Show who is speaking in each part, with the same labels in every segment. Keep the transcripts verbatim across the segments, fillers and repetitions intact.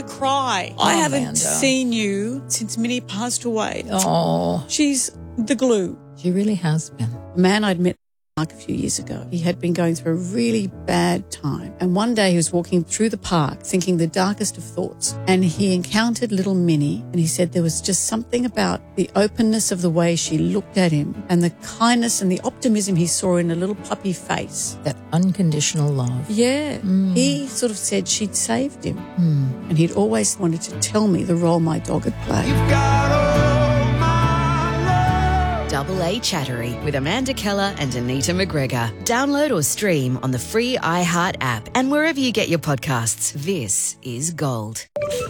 Speaker 1: to cry.
Speaker 2: Oh,
Speaker 1: I haven't
Speaker 2: Amanda.
Speaker 1: seen you since Minnie passed away.
Speaker 2: Oh,
Speaker 1: She's the glue.
Speaker 2: she really has been.
Speaker 1: A man I'd met a few years ago. He had been going through a really bad time. And one day he was walking through the park thinking the darkest of thoughts. And he encountered little Minnie. And he said there was just something about the openness of the way she looked at him and the kindness and the optimism he saw in a little puppy face.
Speaker 2: That unconditional love.
Speaker 1: Yeah.
Speaker 2: Mm.
Speaker 1: He sort of said she'd saved him.
Speaker 2: Mm.
Speaker 1: And he'd always wanted to tell me the role my dog had played.
Speaker 3: Double A Chattery with Amanda Keller and Anita McGregor. Download or stream on the free iHeart app and wherever you get your podcasts. This is Gold.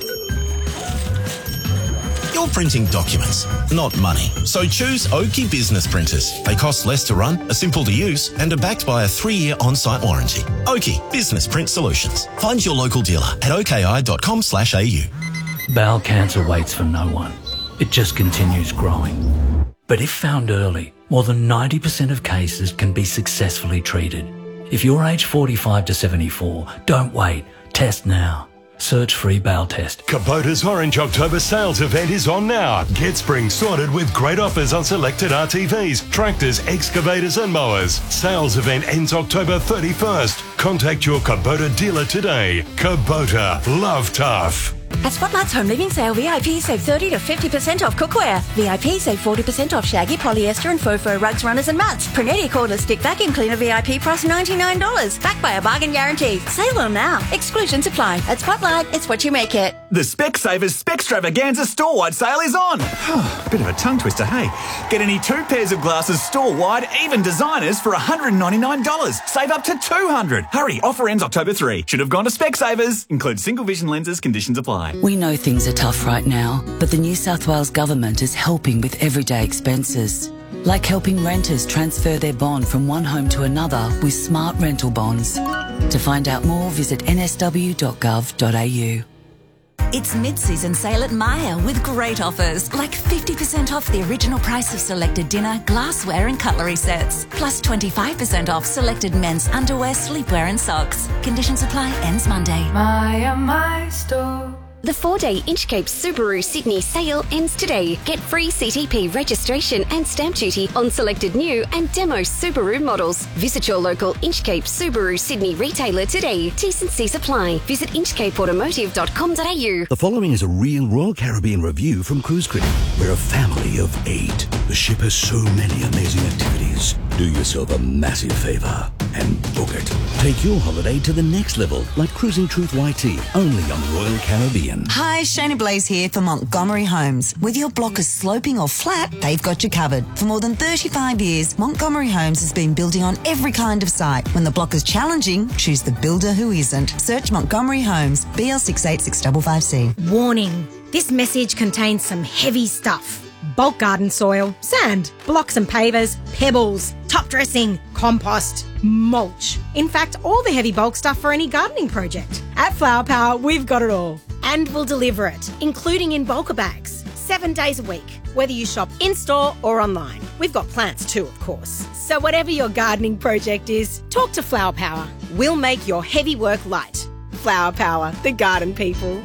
Speaker 4: You're printing documents, not money. So choose Oki Business Printers. They cost less to run, are simple to use, and are backed by a three-year on-site warranty. Oki Business Print Solutions. Find your local dealer at oki.com slash au.
Speaker 5: Bowel cancer waits for no one. It just continues growing. But if found early, more than ninety percent of cases can be successfully treated. If you're aged forty-five to seventy-four, don't wait. Test now. Search free bowel test.
Speaker 6: Kubota's Orange October sales event is on now. Get spring sorted with great offers on selected R T Vs, tractors, excavators and mowers. Sales event ends October thirty-first. Contact your Kubota dealer today. Kubota, love tough.
Speaker 7: At Spotlight's Home Living Sale, V I P save thirty to fifty percent off cookware. V I P save forty percent off shaggy, polyester and faux fur rugs, runners and mats. Prunetti cordless stick vacuum cleaner V I P price ninety-nine dollars. Backed by a bargain guarantee. Sale on now. Exclusions apply. At Spotlight, it's what you make it.
Speaker 8: The Specsavers Specstravaganza store-wide sale is on. Bit of a tongue twister, hey? Get any two pairs of glasses store-wide, even designers, for one hundred ninety-nine dollars. Save up to two hundred dollars. Hurry, offer ends October third. Should have gone to Specsavers. Includes single vision lenses, conditions apply.
Speaker 9: We know things are tough right now, but the New South Wales Government is helping with everyday expenses. Like helping renters transfer their bond from one home to another with smart rental bonds. To find out more, visit n s w dot gov dot a u.
Speaker 10: It's mid-season sale at Myer with great offers, like fifty percent off the original price of selected dinner, glassware and cutlery sets, plus twenty-five percent off selected men's underwear, sleepwear and socks. Conditions apply, ends Monday.
Speaker 11: Myer, my store.
Speaker 12: The four-day Inchcape Subaru Sydney sale ends today. Get free C T P registration and stamp duty on selected new and demo Subaru models. Visit your local Inchcape Subaru Sydney retailer today. T's and C's apply. Visit inchcape automotive dot com dot a u.
Speaker 13: The following is a real Royal Caribbean review from Cruise Critic. We're a family of eight. The ship has so many amazing activities. Do yourself a massive favour and book it. Take your holiday to the next level, like Cruising Truth Y T, only on Royal Caribbean.
Speaker 14: Hi, Shana Blaze here for Montgomery Homes. Whether your block is sloping or flat, they've got you covered. For more than thirty-five years, Montgomery Homes has been building on every kind of site. When the block is challenging, choose the builder who isn't. Search Montgomery Homes, B L six eight six five five C.
Speaker 15: Warning, this message contains some heavy stuff. Bulk garden soil, sand, blocks and pavers, pebbles, top dressing, compost, mulch. In fact, all the heavy bulk stuff for any gardening project. At Flower Power, we've got it all. And we'll deliver it, including in bulker bags, seven days a week, whether you shop in-store or online. We've got plants too, of course. So whatever your gardening project is, talk to Flower Power. We'll make your heavy work light. Flower Power, the garden people.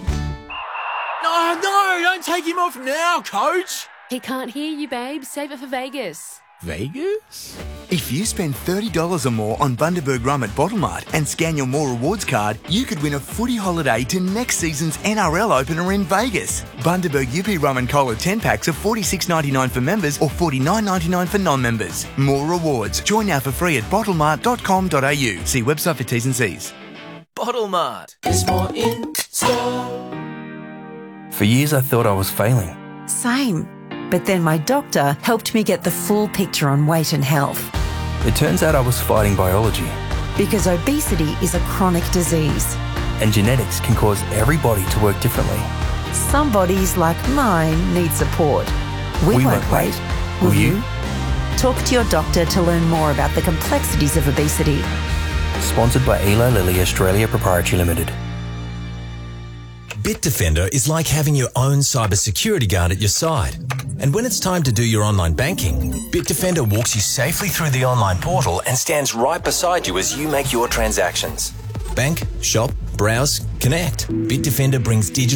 Speaker 16: No, no, don't take him off now, coach.
Speaker 17: He can't hear you, babe. Save it for Vegas.
Speaker 16: Vegas?
Speaker 18: If you spend thirty dollars or more on Bundaberg Rum at Bottlemart and scan your More Rewards card, you could win a footy holiday to next season's N R L opener in Vegas. Bundaberg U P Rum and Cola ten packs are forty-six ninety-nine for members or forty-nine ninety-nine for non-members. More Rewards. Join now for free at bottlemart dot com dot a u. See website for T's and C's.
Speaker 16: Bottlemart. There's more in store.
Speaker 19: For years I thought I was failing.
Speaker 14: Same. But then my doctor helped me get the full picture on weight and health.
Speaker 19: It turns out I was fighting biology.
Speaker 14: Because obesity is a chronic disease.
Speaker 19: And genetics can cause every body to work differently.
Speaker 14: Some bodies, like mine, need support. We,
Speaker 19: we
Speaker 14: won't, won't wait. wait. Will, Will you? you? Talk to your doctor to learn more about the complexities of obesity.
Speaker 19: Sponsored by Eli Lilly Australia Proprietary Limited.
Speaker 4: Bitdefender is like having your own cybersecurity guard at your side. And when it's time to do your online banking, Bitdefender walks you safely through the online portal and stands right beside you as you make your transactions. Bank, shop, browse, connect. Bitdefender brings digital